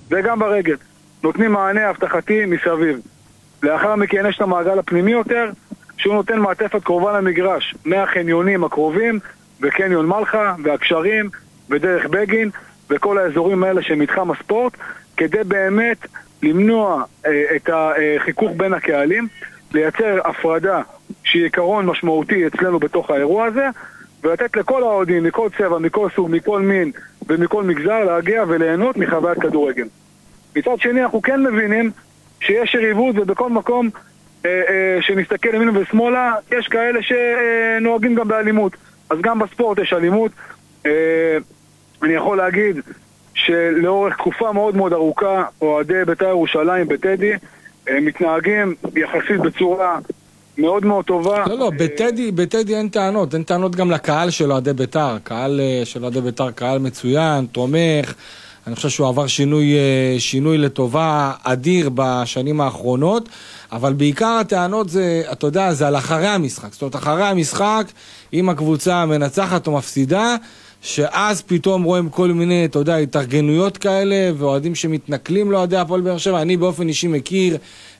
וגם ברגל. נותנים מענה הבטחתי מסביב. לאחר מכן יש את המעגל הפנימי יותר, שהוא נותן מעטפת קרובה למגרש, מהחניונים הקרובים, וקניון מלכה, והקשרים, ודרך בגין, וכל האזורים האלה שמתחם הספורט, כדי באמת למנוע את החיכוך בין הקהלים, לייצר הפרדה שהיא עיקרון משמעותי אצלנו בתוך האירוע הזה, ולתת לכל האוהדים, מכל צבע, מכל סוג, מכל מין ומכל מגזר להגיע וליהנות מחוויית כדורגל. מצד שני אנחנו כן מבינים שיש יריבות, ובכל מקום שנסתכל ימינו ושמאלה יש כאלה שנוהגים גם באלימות. אז גם בספורט יש אלימות. אני יכול להגיד שלאורך תקופה מאוד מאוד ארוכה אוהדי בית"ר ירושלים בטדי מתנהגים יחסית בצורה מאוד מאוד טובה. לא, בטדי אין טענות. אין טענות גם לקהל של אוהדי בית"ר. קהל של אוהדי בית"ר, קהל מצוין, תומך. אני חושב שהוא עבר שינוי לטובה אדיר בשנים האחרונות, אבל בעיקר הטענות זה, אתה יודע, זה על אחרי המשחק. זאת אומרת, אחרי המשחק, אם הקבוצה מנצחת או מפסידה, שאז פתאום רואים כל מיני, אתה יודע, התארגנויות כאלה, ואוהדים שמתנכלים לאוהדי הפועל באר שבע. אני באופן אישי מכיר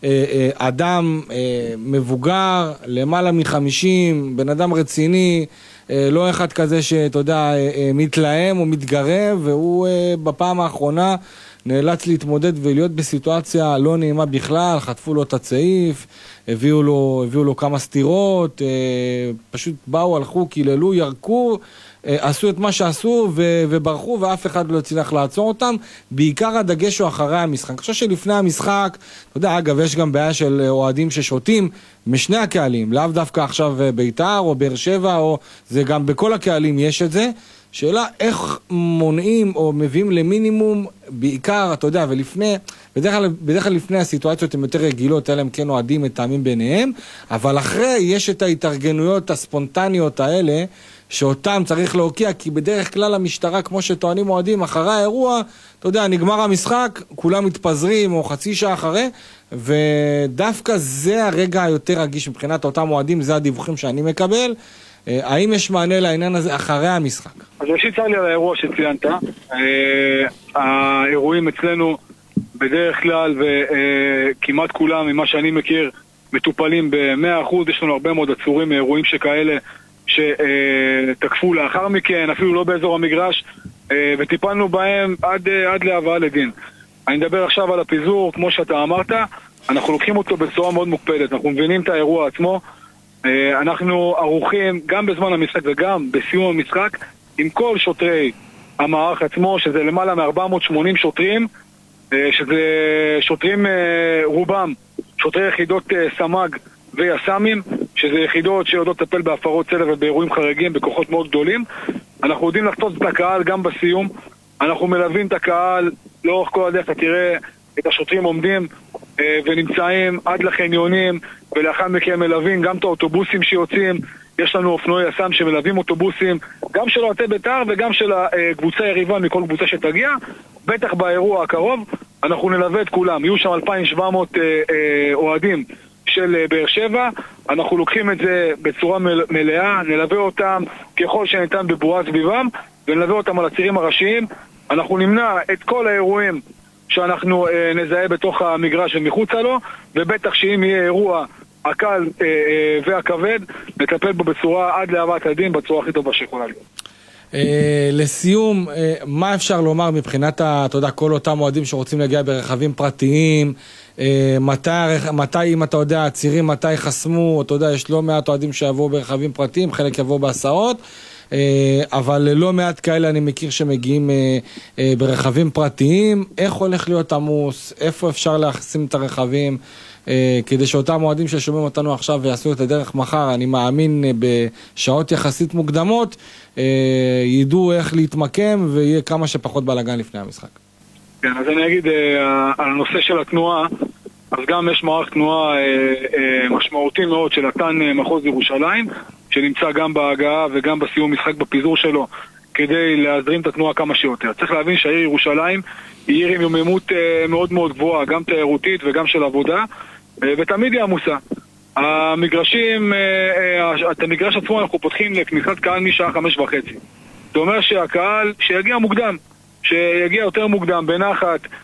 אדם מבוגר, למעלה מ-50, בן אדם רציני, לא אחד כזה שאתה יודע, מתלהם או מתגרב, והוא בפעם האחרונה נאלץ להתמודד ולהיות בסיטואציה לא נעימה בכלל. חטפו לו את הצעיף, הביאו לו כמה סתירות, פשוט באו, הלכו, קיללו, ירקו, עשו את מה שעשו וברחו, ואף אחד לא הצליח לעצור אותם. בעיקר הדגש הוא אחרי המשחק. אני חושב שלפני המשחק, אתה יודע, אגב, יש גם בעיה של אוהדים ששותים משני הקהלים, לאו דווקא עכשיו בית"ר או באר שבע, או זה גם בכל הקהלים יש את זה. שאלה איך מונעים או מביאים למינימום, בעיקר, אתה יודע, ולפני, בדרך כלל לפני הסיטואציות הן יותר רגילות, אלה הם כן אוהדים מתאמים ביניהם, אבל אחרי יש את ההתארגנויות הספונטניות האלה, שאותם צריך להוקיע, כי בדרך כלל המשטרה, כמו שטוענים אוהדים, אחרי האירוע, אתה יודע, נגמר המשחק, כולם מתפזרים או חצי שעה אחרי, ודווקא זה הרגע היותר רגיש מבחינת אותם אוהדים, זה הדיווחים שאני מקבל. האם יש מענה לעניין הזה אחרי המשחק? אז ראשית צר לי על האירוע שציינת. האירועים אצלנו בדרך כלל וכמעט כולם, ממה שאני מכיר, מטופלים ב-100%. יש לנו הרבה מאוד עצורים מאירועים שכאלה שתקפו לאחר מכן, אפילו לא באזור המגרש, וטיפלנו בהם עד להבאה לדין. אני מדבר עכשיו על הפיזור, כמו שאתה אמרת, אנחנו לוקחים אותו בצורה מאוד מוקפדת, אנחנו מבינים את האירוע עצמו, אנחנו ערוכים גם בזמן המשחק וגם בסיום המשחק עם כל שוטרי המערך עצמו, שזה למעלה מ-480 שוטרים, שזה שוטרים רובם, שוטרי יחידות סמ"ג ויס"מים, שזה יחידות שיודעות לטפל בהפרות סדר ובאירועים חריגים בכוחות מאוד גדולים. אנחנו יודעים לחצות את הקהל גם בסיום, אנחנו מלווים את הקהל לאורך כל הדרך. אתה תראה את השוטרים עומדים ונמצאים עד לחניונים, ולאחר מכן מלווים גם את האוטובוסים שיוצאים. יש לנו אופנועי יס"מ שמלווים אוטובוסים גם של אוהדי בית"ר וגם של הקבוצה יריבה מכל קבוצה שתגיע. בטח באירוע הקרוב אנחנו נלווה את כולם, יהיו שם 2,700 אוהדים של באר שבע. אנחנו לוקחים את זה בצורה מלאה, נלווה אותם ככל שניתן בבועה סביבם, ונלווה אותם על הצירים הראשיים. אנחנו נמנע את כל האירועים שאנחנו נזהה בתוך המגרש ומחוצה לו, ובטח שאם יהיה אירוע הקל והכבד, נטפל בו בצורה עד להבאת הדין, בצורה הכי טובה שיכולה להיות. לסיום, מה אפשר לומר מבחינת, אתה יודע, כל אותם מועדים שרוצים להגיע ברכבים פרטיים, מתי, אם אתה יודע, הצירים מתי חסמו, אתה יודע, יש לא מעט אוהדים שיבואו ברכבים פרטיים, חלק יבואו בהסעות, אבל לא מעט כאלה אני מכיר שמגיעים ברכבים פרטיים. איך הולך להיות עמוס, איפה אפשר להחסים את הרכבים, כדי שאותם מועדים ששומעים אותנו עכשיו ויעשו את הדרך מחר, אני מאמין בשעות יחסית מוקדמות, ידעו איך להתמקם ויהיה כמה שפחות בלגן לפני המשחק. כן, אז אני אגיד על הנושא של התנועה. אז גם יש מערך תנועה משמעותי מאוד של את"ן מחוז ירושלים, שנמצא גם בהגעה וגם בסיום משחק בפיזור שלו, כדי להזרים את התנועה כמה שיותר. צריך להבין שהעיר ירושלים היא עיר עם יוממות מאוד מאוד גבוהה, גם תיירותית וגם של עבודה, ותמיד היא עמוסה. המגרשים, את המגרש עצמו אנחנו פותחים לכניסת קהל משעה 5:30. זה אומר שהקהל שיגיע מוקדם, שיגיע יותר מוקדם, בנחת,